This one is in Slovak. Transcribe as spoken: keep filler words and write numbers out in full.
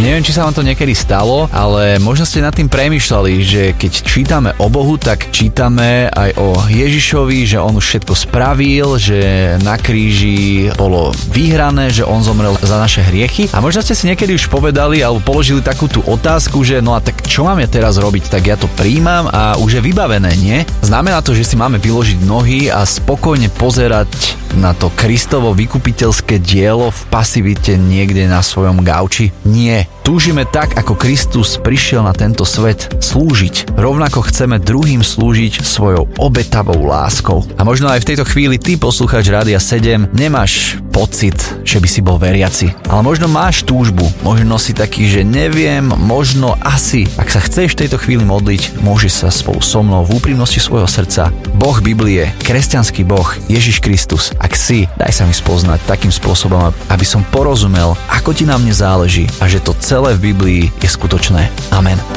Neviem, či sa vám to niekedy stalo, ale možno ste nad tým premýšľali, že keď čítame o Bohu, tak čítame aj o Ježišovi, že on už všetko spravil, že na kríži bolo vyhrané, že on zomrel za naše hriechy. A možno ste si niekedy už povedali alebo položili takú tú otázku, že no a tak čo mám ja teraz robiť? Tak ja to príjmam a už je vybavené, nie? Znamená to, že si máme vyložiť nohy a spokojne pozerať na to Kristovo vykupiteľské dielo v pasivite niekde na svojom gauči? Nie. Túžime tak, ako Kristus prišiel na tento svet slúžiť. Rovnako chceme druhým slúžiť svojou obetavou láskou. A možno aj v tejto chvíli ty, poslucháč Rádia sedem, nemáš pocit, že by si bol veriaci. Ale možno máš túžbu. Možno si taký, že neviem, možno asi. Ak sa chceš v tejto chvíli modliť, môžeš sa spolu so mnou v úprimnosti svojho srdca. Boh Biblie, kresťanský Boh, Ježiš Kristus. Ak si, daj sa mi spoznať takým spôsobom, aby som porozumel, ako ti na mne záleží a že to celé v Biblii je skutočné. Amen.